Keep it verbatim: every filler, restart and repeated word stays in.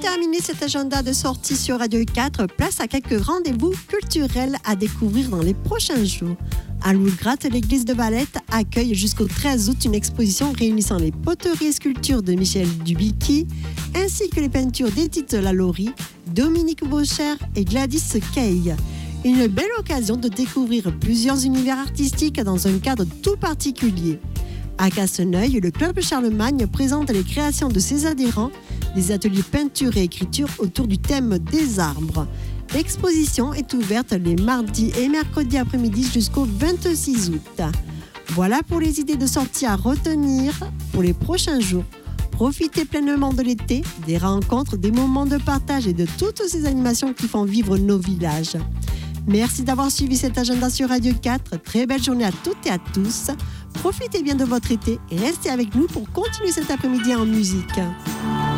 terminer cet agenda de sortie sur Radio quatre, place à quelques rendez-vous culturels à découvrir dans les prochains jours. À Loulgratte, l'église de Valette accueille jusqu'au treize août une exposition réunissant les poteries et sculptures de Michel Dubicki, ainsi que les peintures d'Edith Lalaurie, Dominique Baucher et Gladys Kay. Une belle occasion de découvrir plusieurs univers artistiques dans un cadre tout particulier. À Casseneuil, le Club Charlemagne présente les créations de ses adhérents, des ateliers peinture et écriture autour du thème des arbres. L'exposition est ouverte les mardis et mercredis après-midi jusqu'au vingt-six août. Voilà pour les idées de sortie à retenir pour les prochains jours. Profitez pleinement de l'été, des rencontres, des moments de partage et de toutes ces animations qui font vivre nos villages. Merci d'avoir suivi cet agenda sur Radio quatre. Très belle journée à toutes et à tous. Profitez bien de votre été et restez avec nous pour continuer cet après-midi en musique.